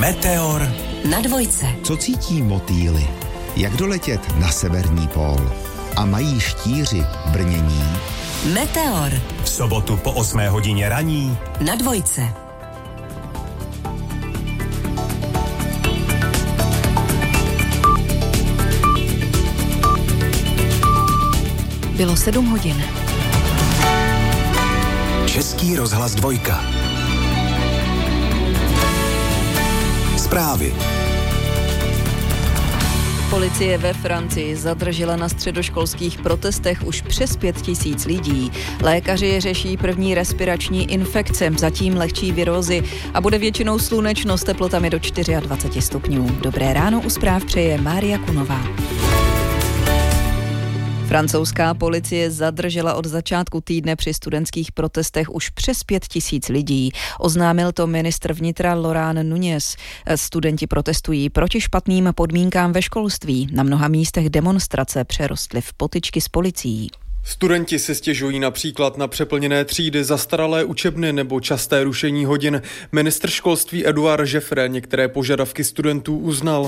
Meteor na dvojce. Co cítí motýly? Jak doletět na severní pól? A mají štíři brnění? Meteor v sobotu po 8 hodině raní na dvojce. Bylo 7 hodin. Český rozhlas 2. Zprávy. Policie ve Francii zadržela na středoškolských protestech už přes 5 000 lidí. Lékaři řeší první respirační infekce, zatím lehčí virózy a bude většinou slunečno s teplotami do 24 stupňů. Dobré ráno, u zpráv přeje Mária Kunová. Francouzská policie zadržela od začátku týdne při studentských protestech už přes 5 000 lidí. Oznámil to ministr vnitra Laurent Nunez. Studenti protestují proti špatným podmínkám ve školství. Na mnoha místech demonstrace přerostly v potyčky s policií. Studenti si stěžují například na přeplněné třídy, zastaralé učebny nebo časté rušení hodin. Ministr školství Édouard Jeffrey některé požadavky studentů uznal.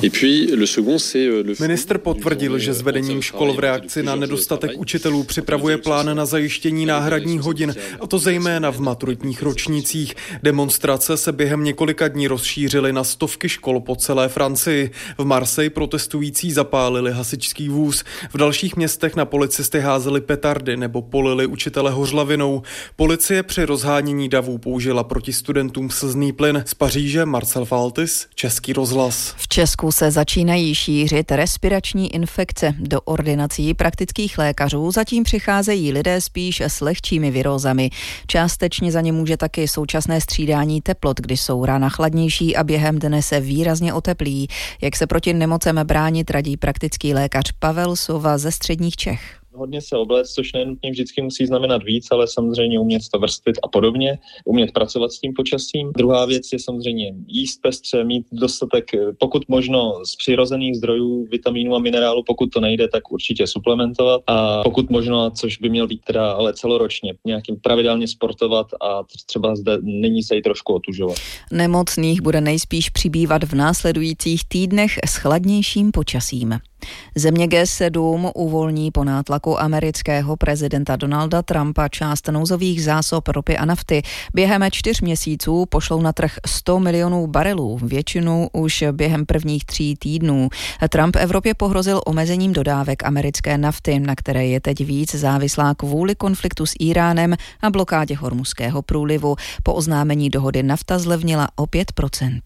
Ministr potvrdil, že s vedením škol v reakci na nedostatek učitelů připravuje plán na zajištění náhradních hodin, a to zejména v maturitních ročnících. Demonstrace se během několika dní rozšířily na stovky škol po celé Francii. V Marseille protestující zapálili hasičský vůz. V dalších městech na policisty házeli petardy nebo polili učitele hořlavinou. Policie při rozhánění davů použila proti studentům slzný plyn. Z Paříže Marcel Faltis, Český rozhlas. V Česku se začínají šířit respirační infekce. Do ordinací praktických lékařů zatím přicházejí lidé spíš s lehčími virózami. Částečně za ně může taky současné střídání teplot, kdy jsou rána chladnější a během dne se výrazně oteplí. Jak se proti nemocem bránit, radí praktický lékař Pavel Sova ze středních Čech. Hodně se obléct, což nenutně vždycky musí znamenat víc, ale samozřejmě umět to vrstvit a podobně, umět pracovat s tím počasím. Druhá věc je samozřejmě jíst pestře, mít dostatek, pokud možno z přirozených zdrojů vitamínů a minerálů, pokud to nejde, tak určitě suplementovat a pokud možno, což by měl být teda ale celoročně, nějakým pravidelně sportovat a třeba zde nyní se jí trošku otužovat. Nemocných bude nejspíš přibývat v následujících týdnech s chladnějším počasím. Země G7 uvolní po nátlaku amerického prezidenta Donalda Trumpa část nouzových zásob ropy a nafty. Během 4 měsíců pošlou na trh 100 milionů barelů, většinu už během prvních 3 týdnů. Trump Evropě pohrozil omezením dodávek americké nafty, na které je teď víc závislá kvůli konfliktu s Íránem a blokádě Hormuzského průlivu. Po oznámení dohody nafta zlevnila o 5%.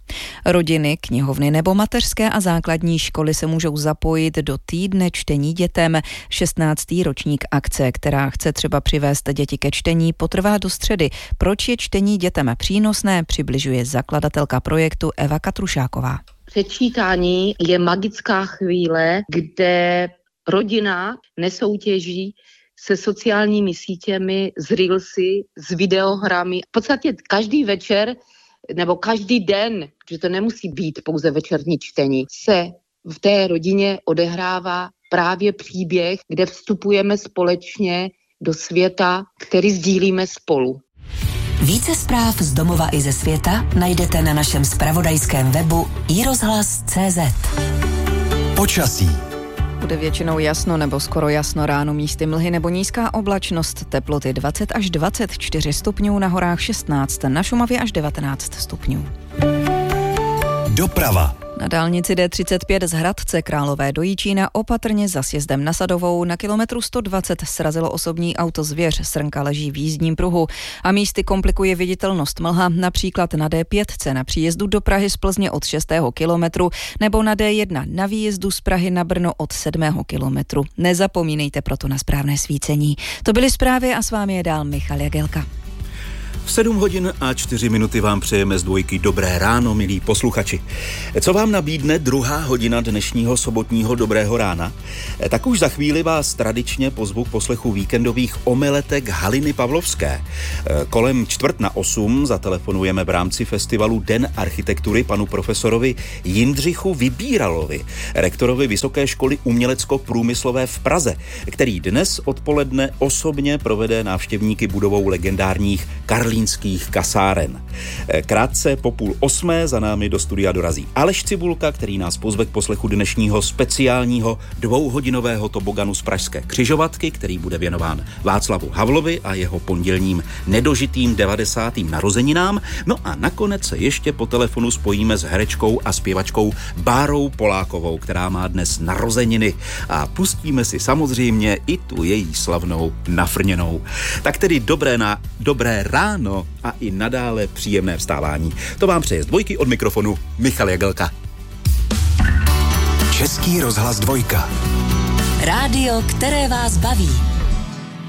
Rodiny, knihovny nebo mateřské a základní školy se můžou zapojit do týdne čtení dětem. 16. ročník akce, která chce třeba přivést děti ke čtení, potrvá do středy. Proč je čtení dětem přínosné, přibližuje zakladatelka projektu Eva Katrušáková. Předčítání je magická chvíle, kde rodina nesoutěží se sociálními sítěmi, s reelsy, s videohrami. V podstatě každý večer nebo každý den, že to nemusí být pouze večerní čtení, se v té rodině odehrává právě příběh, kde vstupujeme společně do světa, který sdílíme spolu. Více zpráv z domova i ze světa najdete na našem zpravodajském webu iRozhlas.cz. Počasí. Bude většinou jasno nebo skoro jasno, ráno místy mlhy nebo nízká oblačnost, teploty 20 až 24 stupňů, na horách 16, na Šumavě až 19 stupňů. Doprava. Na dálnici D35 z Hradce Králové do Jičína opatrně za sjezdem na Sadovou na kilometru 120 srazilo osobní auto Zvěř, srnka leží v jízdním pruhu a místy komplikuje viditelnost mlha, například na D5 na příjezdu do Prahy z Plzně od 6. kilometru nebo na D1 na výjezdu z Prahy na Brno od 7. kilometru. Nezapomínejte proto na správné svícení. To byly zprávy a s vámi je dál Michal Jagelka. V 7 hodin a 4 minuty vám přejeme z dvojky dobré ráno, milí posluchači. Co vám nabídne druhá hodina dnešního sobotního dobrého rána? Tak už za chvíli vás tradičně pozvu k poslechu víkendových omeletek Haliny Pavlovské. Kolem 7:45 zatelefonujeme v rámci festivalu Den architektury panu profesorovi Jindřichu Vybíralovi, rektorovi Vysoké školy umělecko-průmyslové v Praze, který dnes odpoledne osobně provede návštěvníky budovou legendárních Karlín zlínských kasáren. Krátce po 7:30 za námi do studia dorazí Aleš Cibulka, který nás pozve k poslechu dnešního speciálního 2hodinového toboganu z pražské Křižovatky, který bude věnován Václavu Havlovi a jeho pondělním nedožitým 90. narozeninám. No a nakonec se ještě po telefonu spojíme s herečkou a zpěvačkou Bárou Polákovou, která má dnes narozeniny, a pustíme si samozřejmě i tu její slavnou Nafrněnou. Tak tedy dobré ráno a i nadále příjemné vstávání. To vám přeje z Dvojky od mikrofonu Michal Jagelka. Český rozhlas 2. Rádio, které vás baví.